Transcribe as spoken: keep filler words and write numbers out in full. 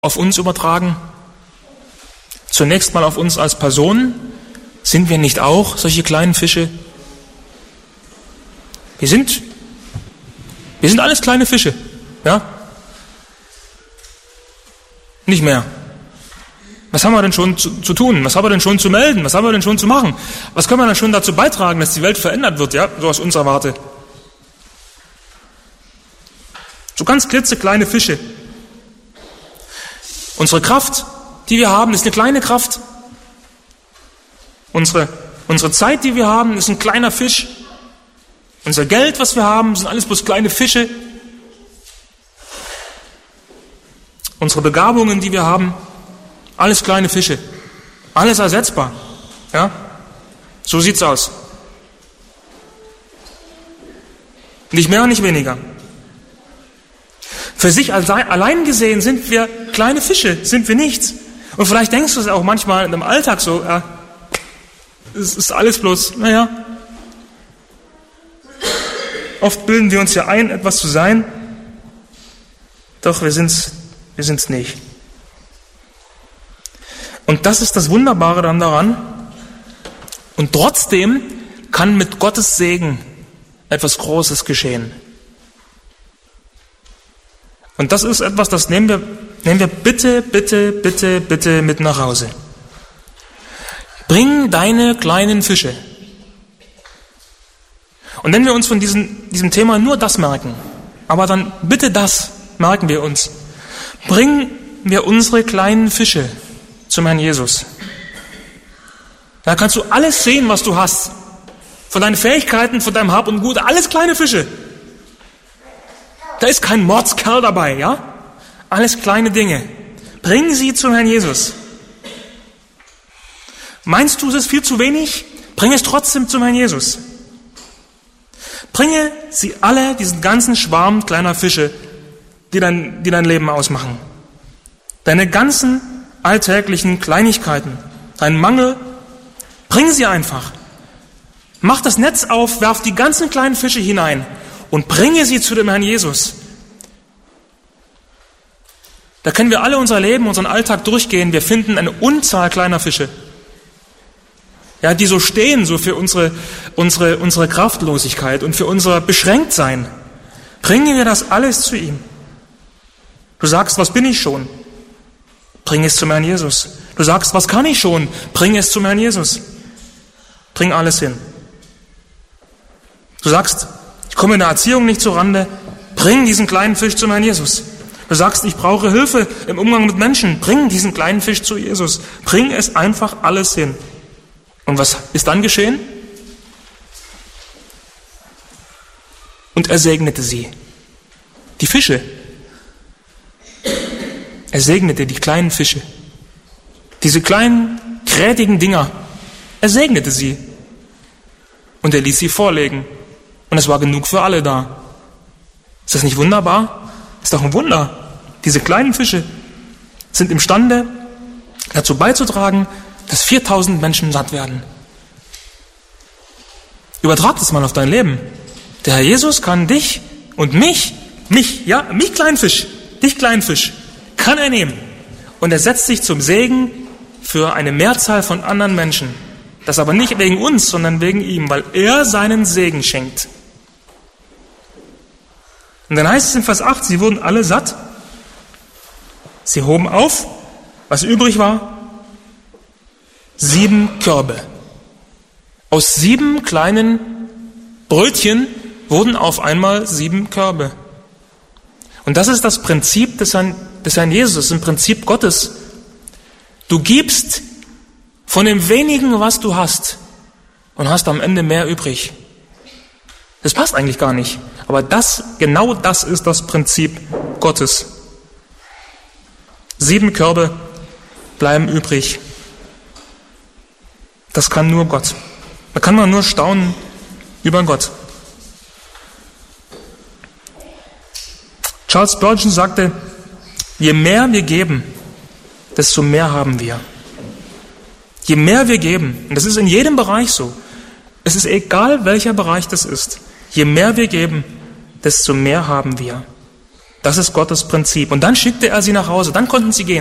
auf uns übertragen? Zunächst mal auf uns als Personen. Sind wir nicht auch solche kleinen Fische? Wir sind, wir sind alles kleine Fische, ja? Nicht mehr. Was haben wir denn schon zu, zu tun? Was haben wir denn schon zu melden? Was haben wir denn schon zu machen? Was können wir denn schon dazu beitragen, dass die Welt verändert wird, ja? So aus unserer Warte. So ganz klitzekleine Fische. Unsere Kraft, die wir haben, ist eine kleine Kraft. Unsere, unsere Zeit, die wir haben, ist ein kleiner Fisch. Unser Geld, was wir haben, sind alles bloß kleine Fische. Unsere Begabungen, die wir haben, alles kleine Fische. Alles ersetzbar. Ja? So sieht's aus. Nicht mehr, nicht weniger. Für sich allein gesehen sind wir kleine Fische, sind wir nichts. Und vielleicht denkst du es auch manchmal in dem Alltag so, ja, es ist alles bloß, naja. Oft bilden wir uns ja ein, etwas zu sein, doch wir sind's, wir sind's nicht. Und das ist das Wunderbare dann daran. Und trotzdem kann mit Gottes Segen etwas Großes geschehen. Und das ist etwas, das nehmen wir, nehmen wir bitte, bitte, bitte, bitte mit nach Hause. Bring deine kleinen Fische. Und wenn wir uns von diesem, diesem Thema nur das merken, aber dann bitte das merken wir uns. Bringen wir unsere kleinen Fische zum Herrn Jesus. Da kannst du alles sehen, was du hast. Von deinen Fähigkeiten, von deinem Hab und Gut, alles kleine Fische. Da ist kein Mordskerl dabei, ja? Alles kleine Dinge. Bring sie zum Herrn Jesus. Meinst du, es ist viel zu wenig? Bring es trotzdem zum Herrn Jesus. Bringe sie alle, diesen ganzen Schwarm kleiner Fische, die dein, die dein Leben ausmachen. Deine ganzen alltäglichen Kleinigkeiten, deinen Mangel, bring sie einfach. Mach das Netz auf, werf die ganzen kleinen Fische hinein und bringe sie zu dem Herrn Jesus. Da können wir alle unser Leben, unseren Alltag durchgehen. Wir finden eine Unzahl kleiner Fische, ja, die so stehen, so für unsere, unsere, unsere Kraftlosigkeit und für unser Beschränktsein. Bringen wir das alles zu ihm. Du sagst, was bin ich schon? Bring es zum Herrn Jesus. Du sagst, was kann ich schon? Bring es zum Herrn Jesus. Bring alles hin. Du sagst, ich komme in der Erziehung nicht zurande. Bring diesen kleinen Fisch zum Herrn Jesus. Du sagst, ich brauche Hilfe im Umgang mit Menschen. Bring diesen kleinen Fisch zu Jesus. Bring es einfach alles hin. Und was ist dann geschehen? Und er segnete sie. Die Fische. Er segnete die kleinen Fische. Diese kleinen, krätigen Dinger. Er segnete sie. Und er ließ sie vorlegen. Und es war genug für alle da. Ist das nicht wunderbar? Ist doch ein Wunder. Diese kleinen Fische sind imstande, dazu beizutragen, dass viertausend Menschen satt werden. Übertrag das mal auf dein Leben. Der Herr Jesus kann dich und mich, mich, ja, mich Kleinfisch, dich Kleinfisch, kann er nehmen. Und er setzt sich zum Segen für eine Mehrzahl von anderen Menschen. Das aber nicht wegen uns, sondern wegen ihm, weil er seinen Segen schenkt. Und dann heißt es in Vers acht, sie wurden alle satt. Sie hoben auf, was übrig war, sieben Körbe. Aus sieben kleinen Brötchen wurden auf einmal sieben Körbe. Und das ist das Prinzip des Herrn, des Herrn Jesus, das ist ein Prinzip Gottes. Du gibst von dem wenigen, was du hast, und hast am Ende mehr übrig. Das passt eigentlich gar nicht. Aber das, genau das ist das Prinzip Gottes. Sieben Körbe bleiben übrig. Das kann nur Gott. Da kann man nur staunen über Gott. Charles Spurgeon sagte, je mehr wir geben, desto mehr haben wir. Je mehr wir geben, und das ist in jedem Bereich so, es ist egal, welcher Bereich das ist, je mehr wir geben, desto mehr haben wir. Das ist Gottes Prinzip. Und dann schickte er sie nach Hause, dann konnten sie gehen.